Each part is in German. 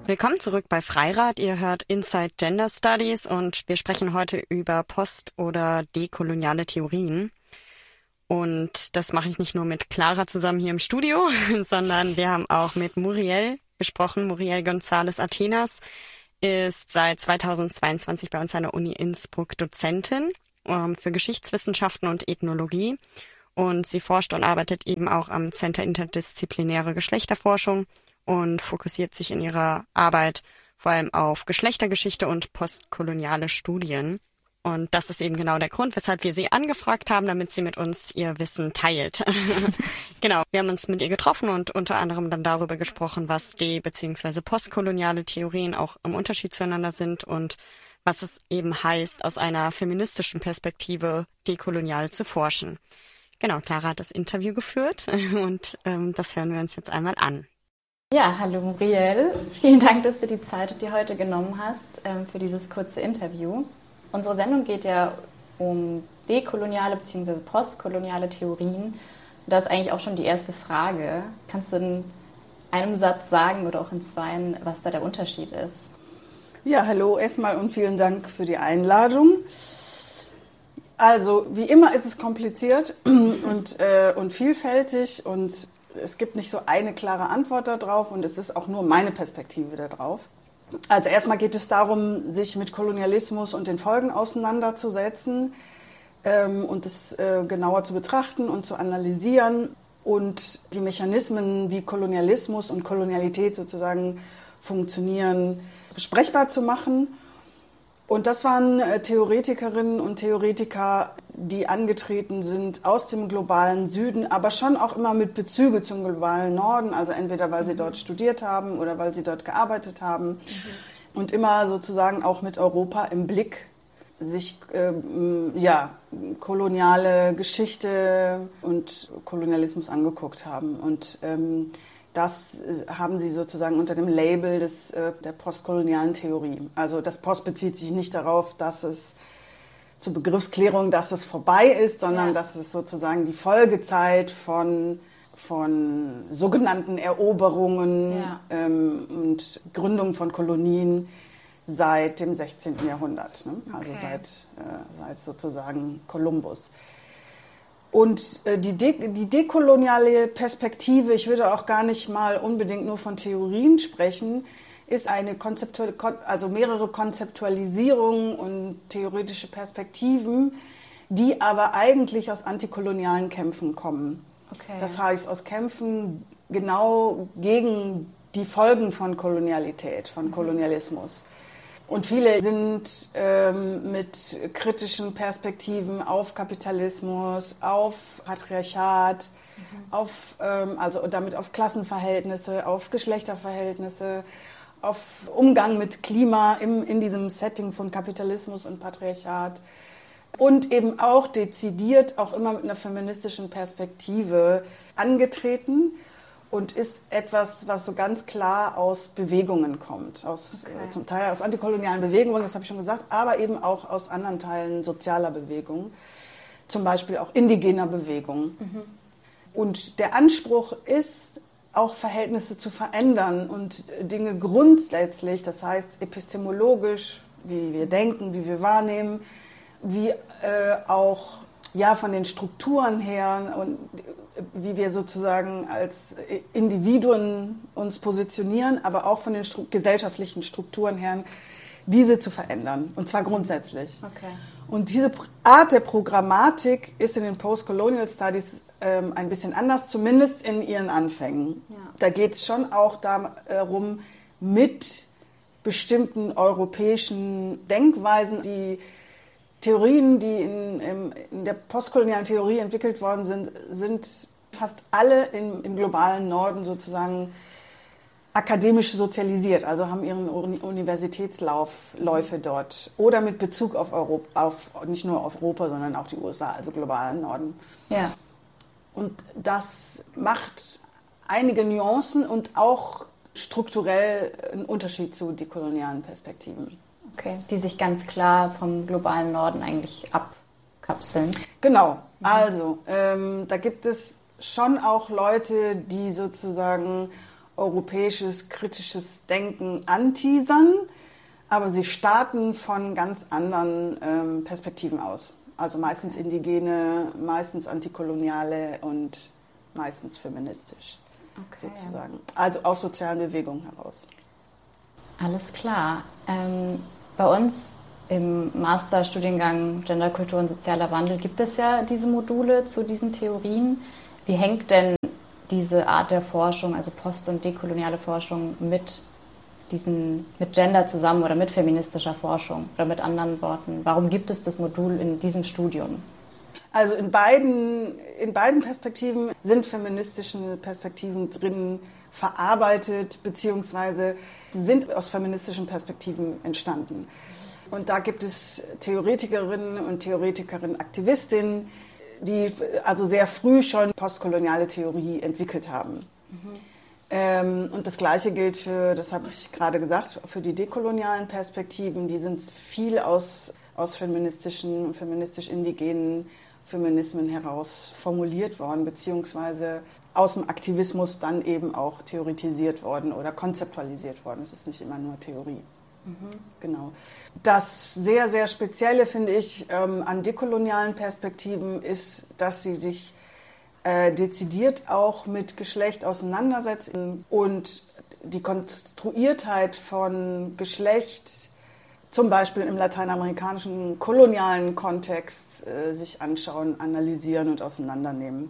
Willkommen zurück bei Freirad. Ihr hört Inside Gender Studies und wir sprechen heute über post- oder dekoloniale Theorien. Und das mache ich nicht nur mit Clara zusammen hier im Studio, sondern wir haben auch mit Muriel gesprochen. Muriel González Atenas ist seit 2022 bei uns an der Uni Innsbruck Dozentin für Geschichtswissenschaften und Ethnologie. Und sie forscht und arbeitet eben auch am Center Interdisziplinäre Geschlechterforschung und fokussiert sich in ihrer Arbeit vor allem auf Geschlechtergeschichte und postkoloniale Studien. Und das ist eben genau der Grund, weshalb wir sie angefragt haben, damit sie mit uns ihr Wissen teilt. Genau, wir haben uns mit ihr getroffen und unter anderem dann darüber gesprochen, was bzw. postkoloniale Theorien auch im Unterschied zueinander sind und was es eben heißt, aus einer feministischen Perspektive dekolonial zu forschen. Genau, Clara hat das Interview geführt und das hören wir uns jetzt einmal an. Ja, hallo Muriel. Vielen Dank, dass du die Zeit dir heute genommen hast für dieses kurze Interview. Unsere Sendung geht ja um dekoloniale bzw. postkoloniale Theorien. Da ist eigentlich auch schon die erste Frage. Kannst du in einem Satz sagen oder auch in zweien, was da der Unterschied ist? Ja, hallo erstmal und vielen Dank für die Einladung. Also, wie immer ist es kompliziert und vielfältig und es gibt nicht so eine klare Antwort darauf und es ist auch nur meine Perspektive darauf. Also erstmal geht es darum, sich mit Kolonialismus und den Folgen auseinanderzusetzen und es genauer zu betrachten und zu analysieren und die Mechanismen, wie Kolonialismus und Kolonialität sozusagen funktionieren, besprechbar zu machen. Und das waren Theoretikerinnen und Theoretiker, die angetreten sind aus dem globalen Süden, aber schon auch immer mit Bezüge zum globalen Norden, also entweder weil sie dort studiert haben oder weil sie dort gearbeitet haben und immer sozusagen auch mit Europa im Blick sich koloniale Geschichte und Kolonialismus angeguckt haben. Und das haben sie sozusagen unter dem Label der postkolonialen Theorie. Also das Post bezieht sich nicht darauf, dass es zur Begriffsklärung, dass es vorbei ist, sondern dass es sozusagen die Folgezeit von sogenannten Eroberungen und Gründung von Kolonien seit dem 16. Jahrhundert. Ne? Also seit sozusagen Kolumbus. Und die dekoloniale Perspektive, ich würde auch gar nicht mal unbedingt nur von Theorien sprechen, ist also mehrere Konzeptualisierungen und theoretische Perspektiven, die aber eigentlich aus antikolonialen Kämpfen kommen. Okay. Das heißt, aus Kämpfen genau gegen die Folgen von Kolonialität, von Kolonialismus. Und viele sind mit kritischen Perspektiven auf Kapitalismus, auf Patriarchat, also damit auf Klassenverhältnisse, auf Geschlechterverhältnisse, auf Umgang mit Klima in diesem Setting von Kapitalismus und Patriarchat. Und eben auch dezidiert, auch immer mit einer feministischen Perspektive angetreten. Und ist etwas, was so ganz klar aus Bewegungen kommt, zum Teil aus antikolonialen Bewegungen, das habe ich schon gesagt, aber eben auch aus anderen Teilen sozialer Bewegungen, zum Beispiel auch indigener Bewegungen. Mhm. Und der Anspruch ist, auch Verhältnisse zu verändern und Dinge grundsätzlich, das heißt epistemologisch, wie wir denken, wie wir wahrnehmen, wie auch von den Strukturen her und wie wir sozusagen als Individuen uns positionieren, aber auch von den gesellschaftlichen Strukturen her, diese zu verändern, und zwar grundsätzlich. Okay. Und diese Art der Programmatik ist in den Postcolonial Studies ein bisschen anders, zumindest in ihren Anfängen. Ja. Da geht es schon auch darum, mit bestimmten europäischen Denkweisen, die Theorien, die in der postkolonialen Theorie entwickelt worden sind fast alle im globalen Norden sozusagen akademisch sozialisiert, also haben ihren Universitätsläufe dort oder mit Bezug auf Europa, nicht nur auf Europa, sondern auch die USA, also globalen Norden. Ja. Und das macht einige Nuancen und auch strukturell einen Unterschied zu dekolonialen Perspektiven. Okay, die sich ganz klar vom globalen Norden eigentlich abkapseln. Genau, also da gibt es schon auch Leute, die sozusagen europäisches kritisches Denken anteasern, aber sie starten von ganz anderen Perspektiven aus. Also meistens indigene, meistens antikoloniale und meistens feministisch, sozusagen. Also aus sozialen Bewegungen heraus. Alles klar. Bei uns im Masterstudiengang Gender, Kultur und sozialer Wandel gibt es ja diese Module zu diesen Theorien. Wie hängt denn diese Art der Forschung, also post- und dekoloniale Forschung, mit Gender zusammen oder mit feministischer Forschung? Oder mit anderen Worten, warum gibt es das Modul in diesem Studium? Also in beiden Perspektiven sind feministische Perspektiven drin verarbeitet, beziehungsweise sind aus feministischen Perspektiven entstanden. Und da gibt es Theoretikerinnen und Aktivistinnen, die also sehr früh schon postkoloniale Theorie entwickelt haben. Und das Gleiche gilt für, das habe ich gerade gesagt, für die dekolonialen Perspektiven. Die sind viel aus feministischen, feministisch-indigenen Feminismen heraus formuliert worden, beziehungsweise aus dem Aktivismus dann eben auch theoretisiert worden oder konzeptualisiert worden. Es ist nicht immer nur Theorie. Genau. Das sehr, sehr Spezielle, finde ich, an dekolonialen Perspektiven ist, dass sie sich dezidiert auch mit Geschlecht auseinandersetzen und die Konstruiertheit von Geschlecht, zum Beispiel im lateinamerikanischen kolonialen Kontext, sich anschauen, analysieren und auseinandernehmen.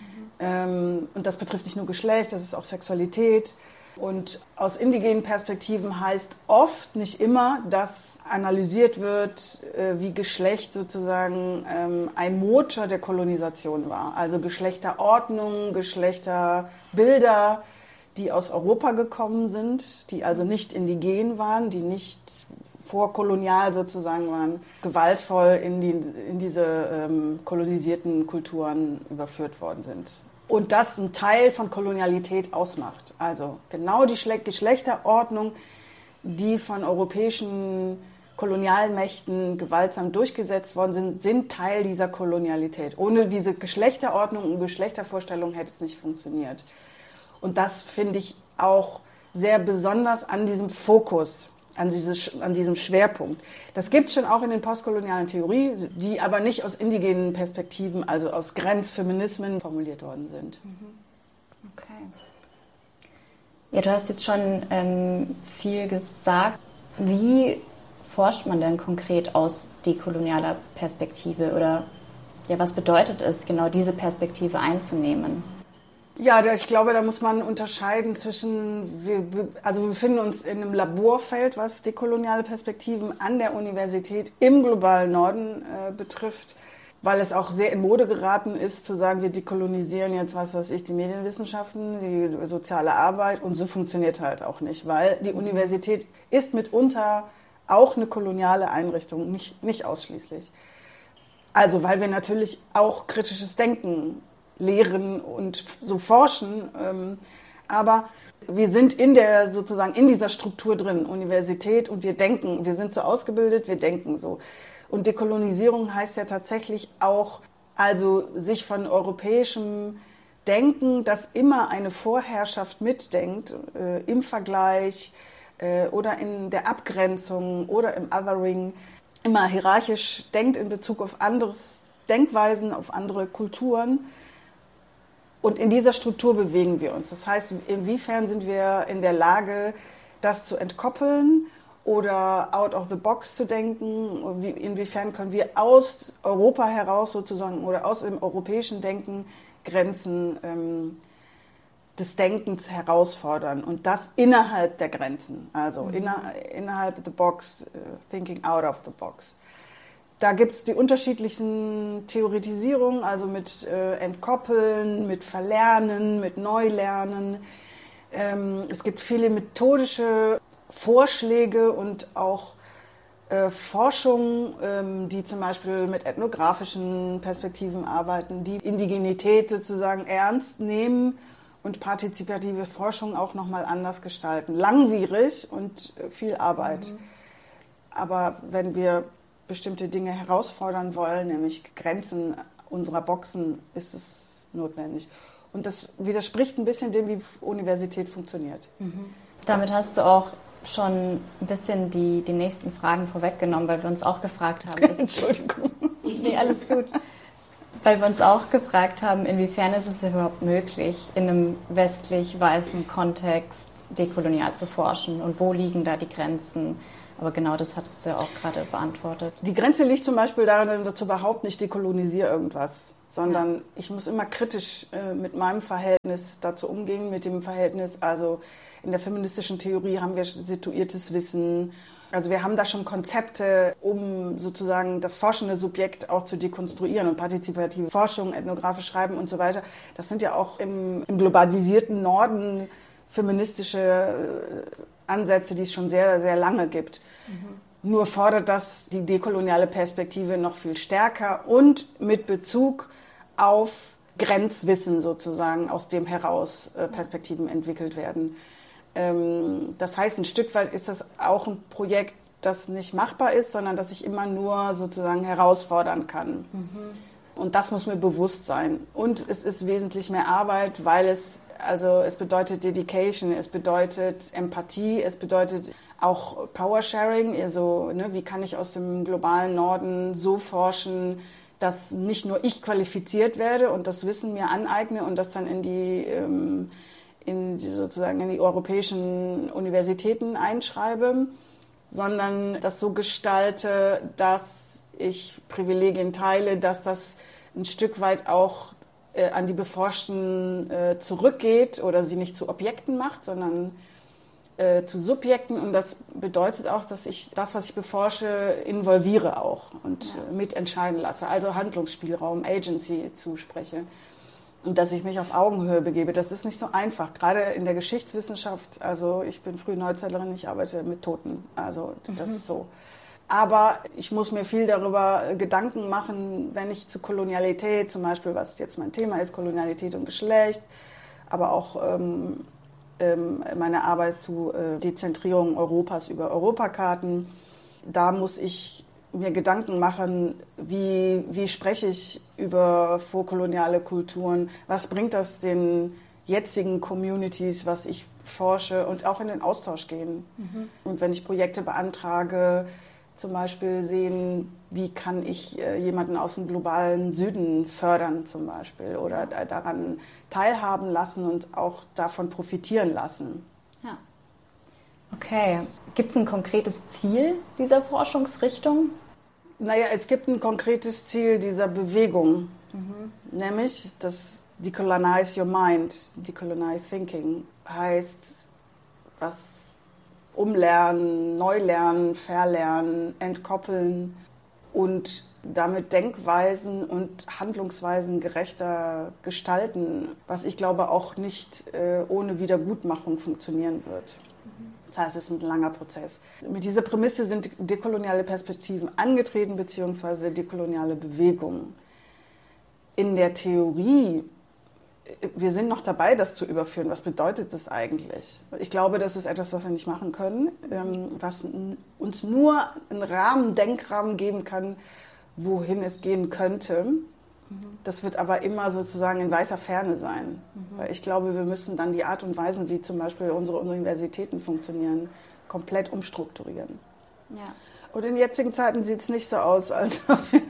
Und das betrifft nicht nur Geschlecht, das ist auch Sexualität. Und aus indigenen Perspektiven heißt oft, nicht immer, dass analysiert wird, wie Geschlecht sozusagen ein Motor der Kolonisation war. Also Geschlechterordnung, Geschlechterbilder, die aus Europa gekommen sind, die also nicht indigen waren, die nicht vorkolonial sozusagen waren, gewaltvoll in diese kolonisierten Kulturen überführt worden sind. Und das ein Teil von Kolonialität ausmacht. Also genau die Geschlechterordnung, die von europäischen Kolonialmächten gewaltsam durchgesetzt worden sind Teil dieser Kolonialität. Ohne diese Geschlechterordnung und Geschlechtervorstellung hätte es nicht funktioniert. Und das finde ich auch sehr besonders an diesem Fokus, an diesem Schwerpunkt. Das gibt es schon auch in den postkolonialen Theorien, die aber nicht aus indigenen Perspektiven, also aus Grenzfeminismen formuliert worden sind. Okay. Ja, du hast jetzt schon viel gesagt. Wie forscht man denn konkret aus dekolonialer Perspektive? Oder ja, was bedeutet es, genau diese Perspektive einzunehmen? Ja, ich glaube, da muss man unterscheiden zwischen, wir befinden uns in einem Laborfeld, was dekoloniale Perspektiven an der Universität im globalen Norden betrifft, weil es auch sehr in Mode geraten ist, zu sagen, wir dekolonisieren jetzt, die Medienwissenschaften, die soziale Arbeit, und so funktioniert halt auch nicht, weil die Universität ist mitunter auch eine koloniale Einrichtung, nicht ausschließlich. Also, weil wir natürlich auch kritisches Denken lehren und so forschen, aber wir sind in dieser Struktur drin, Universität, und wir sind so ausgebildet, wir denken so. Und Dekolonisierung heißt ja tatsächlich auch, also sich von europäischem Denken, das immer eine Vorherrschaft mitdenkt, im Vergleich oder in der Abgrenzung oder im Othering, immer hierarchisch denkt in Bezug auf andere Denkweisen, auf andere Kulturen. Und in dieser Struktur bewegen wir uns. Das heißt, inwiefern sind wir in der Lage, das zu entkoppeln oder out of the box zu denken? Inwiefern können wir aus Europa heraus sozusagen oder aus dem europäischen Denken Grenzen des Denkens herausfordern? Und das innerhalb der Grenzen, also innerhalb the box, thinking out of the box. Da gibt es die unterschiedlichen Theoretisierungen, also mit Entkoppeln, mit Verlernen, mit Neulernen. Es gibt viele methodische Vorschläge und auch Forschung, die zum Beispiel mit ethnografischen Perspektiven arbeiten, die Indigenität sozusagen ernst nehmen und partizipative Forschung auch nochmal anders gestalten. Langwierig und viel Arbeit. Aber wenn wir bestimmte Dinge herausfordern wollen, nämlich Grenzen unserer Boxen, ist es notwendig. Und das widerspricht ein bisschen dem, wie Universität funktioniert. Damit hast du auch schon ein bisschen die nächsten Fragen vorweggenommen, weil wir uns auch gefragt haben. Entschuldigung. Nee, alles gut. Weil wir uns auch gefragt haben, inwiefern ist es überhaupt möglich, in einem westlich-weißen Kontext dekolonial zu forschen und wo liegen da die Grenzen? Aber genau das hattest du ja auch gerade beantwortet. Die Grenze liegt zum Beispiel darin, dazu überhaupt nicht dekolonisiere irgendwas, sondern ich muss immer kritisch mit meinem Verhältnis dazu umgehen, mit dem Verhältnis, also in der feministischen Theorie haben wir situiertes Wissen. Also wir haben da schon Konzepte, um sozusagen das forschende Subjekt auch zu dekonstruieren und partizipative Forschung, ethnografisches Schreiben und so weiter. Das sind ja auch im globalisierten Norden feministische Ansätze, die es schon sehr, sehr lange gibt. Nur fordert das die dekoloniale Perspektive noch viel stärker und mit Bezug auf Grenzwissen sozusagen, aus dem heraus Perspektiven entwickelt werden. Das heißt, ein Stück weit ist das auch ein Projekt, das nicht machbar ist, sondern das ich immer nur sozusagen herausfordern kann. Und das muss mir bewusst sein. Und es ist wesentlich mehr Arbeit, weil es bedeutet Dedication, es bedeutet Empathie, es bedeutet auch Power-Sharing, also wie kann ich aus dem globalen Norden so forschen, dass nicht nur ich qualifiziert werde und das Wissen mir aneigne und das dann in die europäischen Universitäten einschreibe, sondern das so gestalte, dass ich Privilegien teile, dass das ein Stück weit auch an die Beforschten zurückgeht oder sie nicht zu Objekten macht, sondern zu Subjekten. Und das bedeutet auch, dass ich das, was ich beforsche, involviere auch und mitentscheiden lasse. Also Handlungsspielraum, Agency zuspreche. Und dass ich mich auf Augenhöhe begebe. Das ist nicht so einfach. Gerade in der Geschichtswissenschaft, also ich bin Frühneuzeitlerin, ich arbeite mit Toten. Also das ist so. Aber ich muss mir viel darüber Gedanken machen, wenn ich zu Kolonialität, zum Beispiel, was jetzt mein Thema ist, Kolonialität und Geschlecht, aber auch meine Arbeit zu Dezentrierung Europas über Europakarten, da muss ich mir Gedanken machen, wie spreche ich über vorkoloniale Kulturen, was bringt das den jetzigen Communities, was ich forsche und auch in den Austausch gehen. Und wenn ich Projekte beantrage, zum Beispiel sehen, wie kann ich jemanden aus dem globalen Süden fördern zum Beispiel oder daran teilhaben lassen und auch davon profitieren lassen. Ja. Okay. Gibt es ein konkretes Ziel dieser Forschungsrichtung? Naja, es gibt ein konkretes Ziel dieser Bewegung, nämlich das Decolonize Your Mind, Decolonize Thinking, heißt was umlernen, neu lernen, verlernen, entkoppeln und damit Denkweisen und Handlungsweisen gerechter gestalten, was ich glaube auch nicht ohne Wiedergutmachung funktionieren wird. Das heißt, es ist ein langer Prozess. Mit dieser Prämisse sind dekoloniale Perspektiven angetreten, beziehungsweise dekoloniale Bewegungen. In der Theorie, wir sind noch dabei, das zu überführen. Was bedeutet das eigentlich? Ich glaube, das ist etwas, was wir nicht machen können, was uns nur einen Denkrahmen geben kann, wohin es gehen könnte. Das wird aber immer sozusagen in weiter Ferne sein. Weil ich glaube, wir müssen dann die Art und Weise, wie zum Beispiel unsere Universitäten funktionieren, komplett umstrukturieren. Ja. Und in jetzigen Zeiten sieht es nicht so aus, als ob wir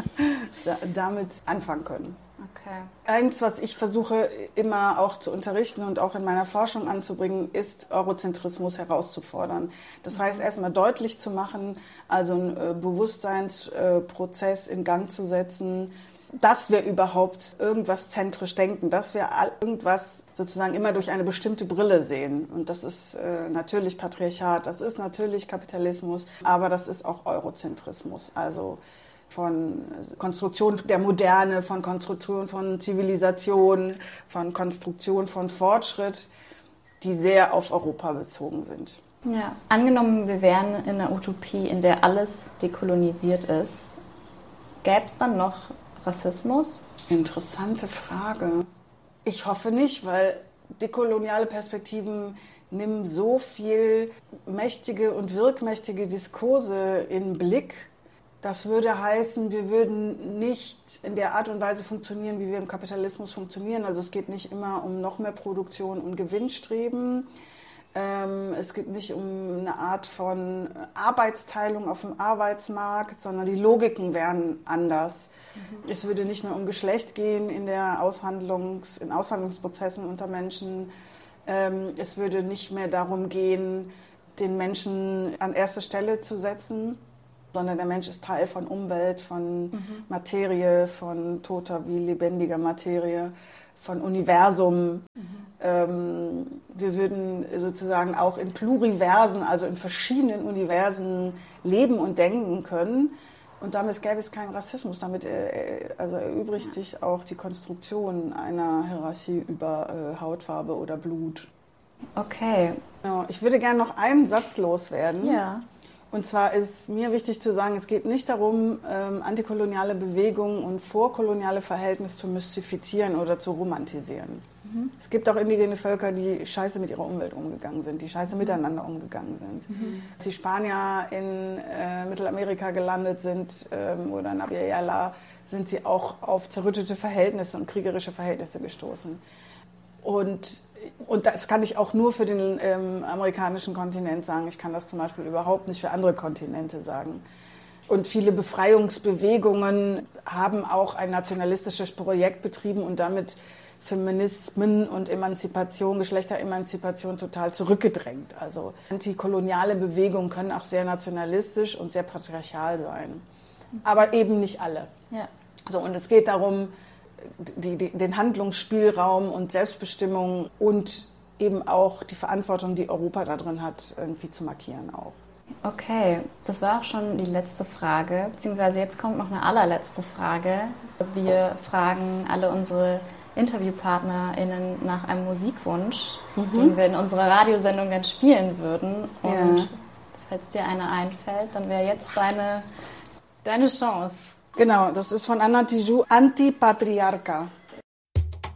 damit anfangen können. Okay. Eins, was ich versuche immer auch zu unterrichten und auch in meiner Forschung anzubringen, ist Eurozentrismus herauszufordern. Das heißt, erstmal deutlich zu machen, also einen Bewusstseinsprozess in Gang zu setzen, dass wir überhaupt irgendwas zentrisch denken, dass wir irgendwas sozusagen immer durch eine bestimmte Brille sehen. Und das ist natürlich Patriarchat, das ist natürlich Kapitalismus, aber das ist auch Eurozentrismus. Also von Konstruktion der Moderne, von Konstruktion von Zivilisation, von Konstruktion von Fortschritt, die sehr auf Europa bezogen sind. Ja, angenommen, wir wären in einer Utopie, in der alles dekolonisiert ist, gäbe es dann noch Rassismus? Interessante Frage. Ich hoffe nicht, weil dekoloniale Perspektiven nehmen so viel mächtige und wirkmächtige Diskurse in Blick, Das würde heißen, wir würden nicht in der Art und Weise funktionieren, wie wir im Kapitalismus funktionieren. Also es geht nicht immer um noch mehr Produktion und Gewinnstreben. Es geht nicht um eine Art von Arbeitsteilung auf dem Arbeitsmarkt, sondern die Logiken wären anders. Es würde nicht mehr um Geschlecht gehen in Aushandlungsprozessen unter Menschen. Es würde nicht mehr darum gehen, den Menschen an erste Stelle zu setzen, sondern der Mensch ist Teil von Umwelt, von Materie, von toter wie lebendiger Materie, von Universum. Wir würden sozusagen auch in Pluriversen, also in verschiedenen Universen leben und denken können. Und damit gäbe es keinen Rassismus. Damit erübrigt sich auch die Konstruktion einer Hierarchie über Hautfarbe oder Blut. Okay. Ja, ich würde gerne noch einen Satz loswerden. Ja. Und zwar ist mir wichtig zu sagen, es geht nicht darum, antikoloniale Bewegungen und vorkoloniale Verhältnisse zu mystifizieren oder zu romantisieren. Es gibt auch indigene Völker, die scheiße mit ihrer Umwelt umgegangen sind, die scheiße miteinander umgegangen sind. Als die Spanier in Mittelamerika gelandet sind oder in Abya-Yala, sind sie auch auf zerrüttete Verhältnisse und kriegerische Verhältnisse gestoßen. Und das kann ich auch nur für den amerikanischen Kontinent sagen. Ich kann das zum Beispiel überhaupt nicht für andere Kontinente sagen. Und viele Befreiungsbewegungen haben auch ein nationalistisches Projekt betrieben und damit Feminismen und Emanzipation, Geschlechteremanzipation total zurückgedrängt. Also antikoloniale Bewegungen können auch sehr nationalistisch und sehr patriarchal sein. Aber eben nicht alle. Ja. So, und es geht darum, den Handlungsspielraum und Selbstbestimmung und eben auch die Verantwortung, die Europa da drin hat, irgendwie zu markieren auch. Okay, das war auch schon die letzte Frage, beziehungsweise jetzt kommt noch eine allerletzte Frage. Wir fragen alle unsere InterviewpartnerInnen nach einem Musikwunsch, den wir in unserer Radiosendung dann spielen würden. Und falls dir einer einfällt, dann wäre jetzt deine Chance. Genau, das ist von Anna Tijoux, Antipatriarca.